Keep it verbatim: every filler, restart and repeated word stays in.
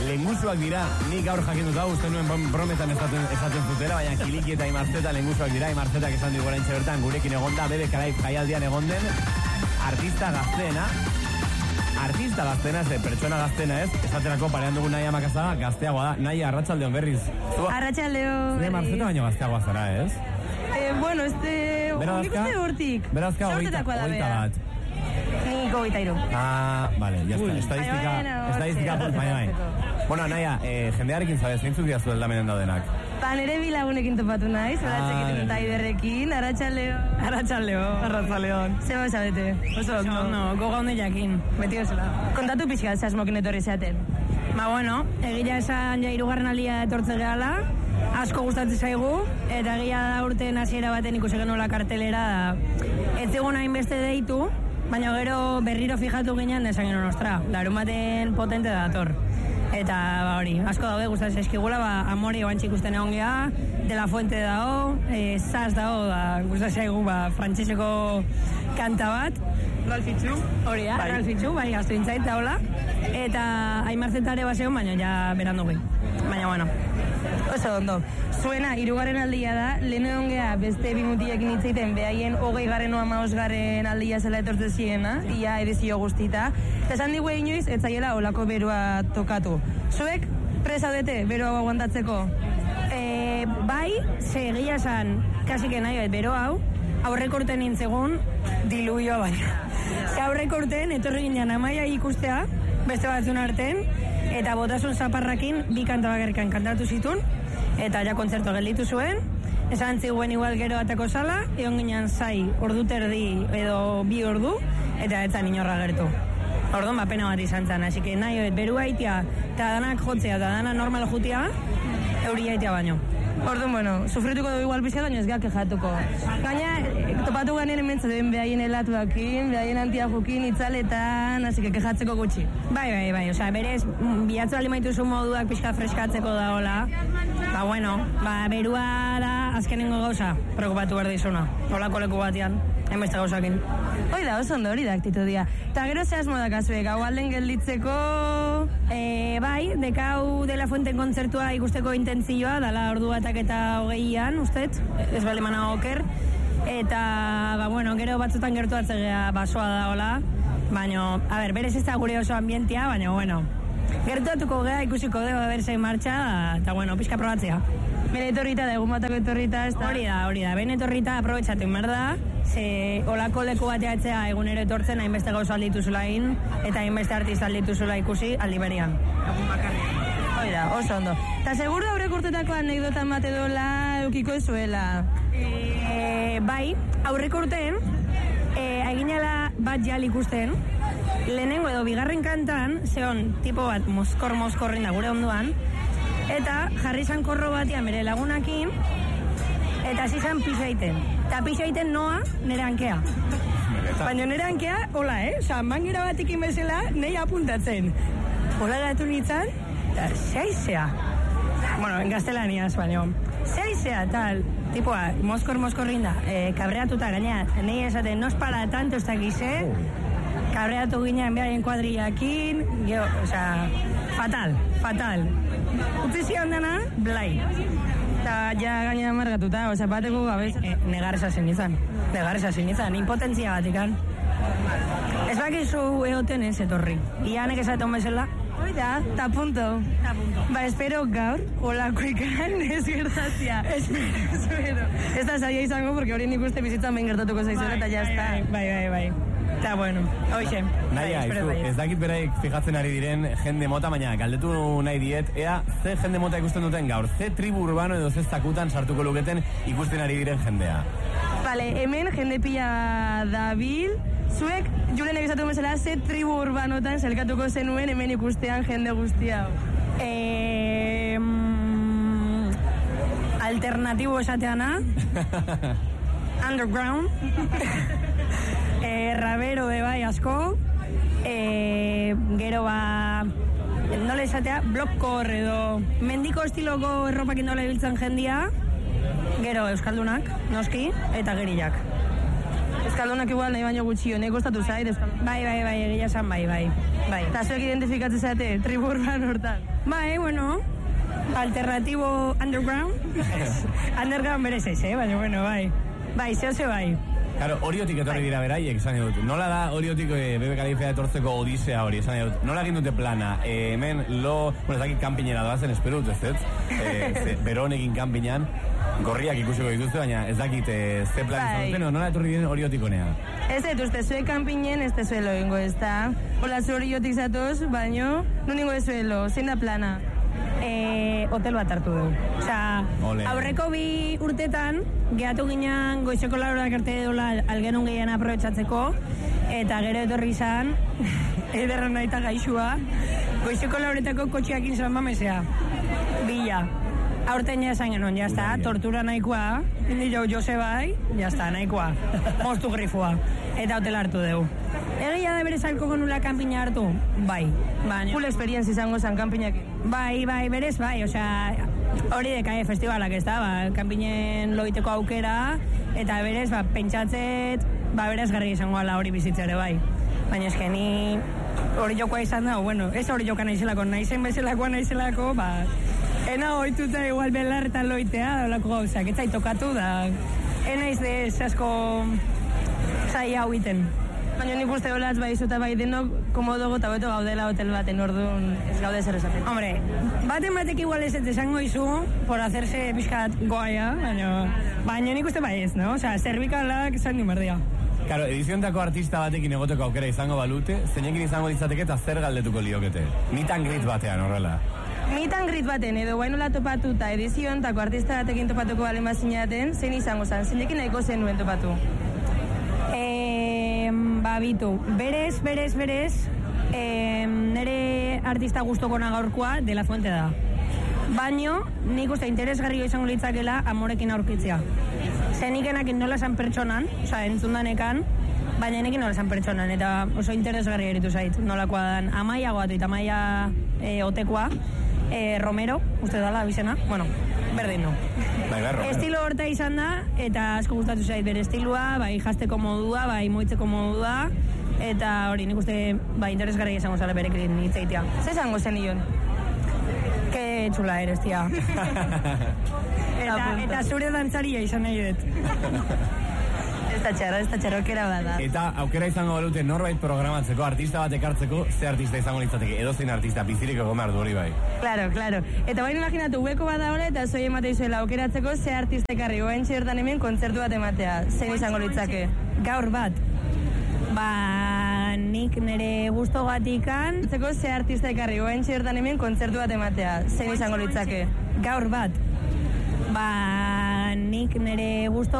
lenguzuak dira, nik gaur jakin dut hau, uste nuen brometan esaten, esaten zutela, baina Kiliki eta Imarzeta lenguzuak dira, Imarzetak esan dugu oraintxe bertan, gurekin egonda, bebe karaip jaialdian egonden, artista gazteena, artista gazteena, ze pertsona gazteena ez, esaterako parean dugu Naia Makazaga, gazteagoa da, Naia, arratsaldeon berriz. Arratsaldeon. Zure Imarzeta baino gazteagoa zara ez? Eh, bueno, este... Nik uste hortik. Berazka, hogeita bat. Nik hogeita iru. Ah, vale, ya está. Estadistika, estadistika, bai, bai. Bueno, Naia, eh, jendearekin zabez, zeintzuk dira zu aldamenen daudenak? Ba, nire bilagunekin topatu naiz, oratxekin eta iberrekin, arratsaldeon. Arratsaldeon. Arratsaldeon. Zeba zabete? Oso, no, no, goga honde jakin, beti bezala. Kontatu pixka, zasmokin etorri zeaten. Ba, bueno, egia esan ja hirugarren aldia etortze gehala, asko gustatzen zaigu, eta egia da urten hasiera baten ikusi genuela kartelera, ez zegoen hainbeste deitu, baina gero berriro fijatu ginen esan genuen, ostra, larun baten potente dator. Eta, ba hori, asko daude gustatzen zaizkigula, ba, Amore oantxe ikusten egon geha, De La Fuente dago, e, Saz dago, da, gustatzen zaigu, ba, frantseseko kanta bat. Ralfitxu. Hori da, bai. Ralfitxu, bai, gaztu intzait daula. Eta Aimarzetare baseon, baina ja berandu gui. Baina, bueno. Oso ondo. Zuena, hirugarren aldia da, lehen egon geha beste bimutiekin hitzaiten, behaien hogei garren oa maos garren aldia zela etortze ziena, ia edizio guztita. Eta esan digu inoiz, ez zaiela olako berua tokatu. Zuek, presaudete, berua aguantatzeko? E, bai, ze egia esan, kasike nahi bet, bero hau, aurrekorten nintzegun, diluioa baina. Ze aurrekorten, etorri ginen amaia ikustea, beste batzun arten, eta botasun zaparrakin bi kanta bakarrikan kantatu zitun, eta ja kontzertu gelditu zuen, esan ziguen igual gero atako sala, egon ginen zai ordu terdi edo bi ordu, eta etzan inorra gertu. Orduan ba pena bat izan zen, así que nahi hobet beru haitia, eta danak jotzea, eta danak normal jutia, euri haitia baino. Orduan, bueno, sufrituko dugu igual pixka, baina ez gak kejatuko. Gaina, topatu ganean hemen zaten behaien helatuakin, behaien antiajukin, itzaletan, hasi que kejatzeko gutxi. Bai, bai, bai, osea, berez, bilatzu aldi maituzu moduak pixka freskatzeko da hola. Ba, bueno, ba, berua da azkenengo gauza, preokupatu behar dizuna. Holako leku batean, enbeste gauzakin. Hoi da, oso ondo hori da aktitudia. Eta gero ze asmo dakazuek, hau alden gelditzeko... E, bai, dekau De La Fuente kontzertua ikusteko intentzioa, dala ordu batak eta hogeian, ustet, ez bali manago oker. Eta, ba, bueno, gero batzutan gertu atzegea basoa da hola. Baina, a ber, berez ez da gure oso ambientia, baina, bueno, gertuatuko gea ikusiko dugu berzein martxa, eta, bueno, pixka probatzea. Bene etorrita da, egun batako etorrita, ez da? Hori da, hori da, bene etorrita aprobetsatu inberda, ze olako leku bateatzea egunero etortzen hainbeste gauza alditu zulain, eta hainbeste artista alditu zula ikusi aldi berian. Egun bakarri. Hori da, oso ondo. Eta seguru aurrek urtetako anekdota mate dola eukiko ezuela? E, bai, aurrek urteen, e, eginala bat jal ikusten, lehenengo edo bigarren kantan, zeon tipo bat moskor-moskorrin da gure onduan, eta jarri zan korro batian bere lagunakin, eta hasi zan pixo egiten. Eta pixo egiten noa nire hankea. Baina nire hankea, hola, eh? Osa, mangera batekin bezala, nahi apuntatzen. Hola gatu nintzen, eta zeizea. Bueno, en gaztelaniaz, baina. Zeizea, tal, tipoa, moskor-moskorrin da, eh, kabreatuta gaina, nahi esaten, nos para tanto ez dakize, kabreatu ginean behaien kuadrillakin, geho, osa, fatal, fatal. Utzi zion dena, blai. Eta ja gaina amargatuta, oza, bateko gabez. E, negar esazin izan, negar esazin izan, impotentzia batikan. Ez bakizu egoten ez etorri. Ianek esaten bezala. Hoi da, ta punto. Ta punto. Ba, espero gaur, olako ikan ez gertatzia. Espero, espero. Ez da zaila izango, porque hori nik uste bizitzan behin gertatuko zaizera, eta jazta. Bai, bai, bai. Eta, bueno, hoxe. Naia, bai, ez dakit beraik fijatzen ari diren jende mota, baina galdetu nahi diet, ea, ze jende mota ikusten duten gaur, ze tribu urbano edo ze zakutan sartuko luketen ikusten ari diren jendea. Vale, hemen jende pila dabil, zuek, Julen egizatu bezala, ze tribu urbanotan zelkatuko zenuen hemen ikustean jende guztia. Eh, mm, alternatibo esateana, underground, eh, rabero de bai asko, eh, gero ba, nola esatea, blokkor edo mendiko estiloko erropakin nola ibiltzen jendia, gero euskaldunak, noski, eta gerillak. Euskaldunak igual nahi baino gutxio, nahi kostatu zait, Euskaldun. Bai, bai, bai, egia esan bai, bai. bai. Eta zuek identifikatzen zate, tribu urban hortan. Bai, bueno, alternatibo underground. Underground berez ez, eh? Baina, bueno, bai. Bai, zehose bai. Claro, oriotik etorri dira beraiek, esan dut. Nola da oriotik e, bebe kalifea etortzeko odisea hori, esan dut. Nola egin dute plana? E, hemen lo, bueno, ez dakit kanpinera doazen, espero dut, ez dut? E, Beronekin kanpinan, gorriak ikusiko dituzte, baina ez dakit e, ze plan izan duten, nola etorri diren oriotik honea? Ez dut, uste zuek kanpinen, ez tezuelo ingo, ez da? Hola, zu oriotik zatoz, baino, nun ingo ezuelo, zein da plana? E, hotel bat hartu dugu. Osa, aurreko bi urtetan, gehatu ginen goizeko laurak arte dola algenun gehien aprobetsatzeko, eta gero etorri izan, ederran nahi eta gaixua, goizeko lauretako kotxeak inzan mamesea. Bila. Aurten ja esan genuen, jazta, tortura nahikoa, indi jau Jose bai, jazta, nahikoa. Moztu grifua. Eta hotel hartu dugu. Egia da bere salko gonula kanpina hartu? Bai. Baina. Full experience izango zen kanpinakin. Bai, bai, berez, bai, osea, hori dekae festivalak ez da, ba, kanpinen loiteko aukera, eta berez, ba, pentsatzet, ba, berez garri izango ala hori bizitzere, bai. Baina eske ni hori jokoa izan da, bueno, ez hori joka naizelako, naizen bezalakoa naizelako, ba, ena oituta igual belarretan loitea, dolako gauzak, ez zait tokatu da, enaiz de asko zai hau iten. Baina nik uste holatz bai zuta bai denok komodogo eta beto gaudela hotel baten orduan ez gaude zer esaten. Hombre, baten batek igual ez esango izu por hacerse pixkat goaia, baina baina nik uste bai ez, no? Osea, zerbikalak esan din berdia. Claro, ediziontako artista batekin egoteko aukera izango balute, zeinekin izango ditzateke eta zer galdetuko liokete? Meet and greet batean, horrela. Meet and greet baten, edo guainola topatu eta ediziontako artista batekin topatuko balen bazinaten, zein izango zen, zeinekin nahiko zenuen topatu? Eh, babitu, berez, berez, berez, eh, nire artista guztokona gaurkoa De La Fuente da. Baino, nik uste interesgarria izango litzakela amorekin aurkitzea. Zenikenak nola esan pertsonan, oza, entzundanekan, baina nekin nola esan pertsonan, eta oso interesgarria eritu zait, nolakoa dan. Amaia goatu, eta Amaia e, otekoa, e, Romero, uste dala, bizena, bueno, berdin no. Bai, bai, Romero. Estilo horta izan da, eta asko gustatu zait bere estilua, bai jasteko modua, bai moitzeko modua, eta hori nik uste, bai, interesgarria izango zala berekin hitzaitea. Zer izango zen ion? Ke txula eres, tia. eta, eta zure dantzaria izan nahi dut. Ez da txarra, ez da txarrokera bada. Eta aukera izango balute norbait programatzeko, artista bat ekartzeko, ze artista izango litzateke, edozein artista, biziriko gomar du hori bai. Claro, claro. Eta bain imaginatu, ubeko bada hori, eta zoi emate izuela aukeratzeko, ze artista ekarri goen txertan hemen kontzertu bat ematea. Zein izango litzake? Gaur bat. Ba, nik nire gusto gatikan. Zeko ze artista ekarri goen txertan hemen kontzertu bat ematea. Zein izango litzake? Gaur bat. Ba, nik nire gusto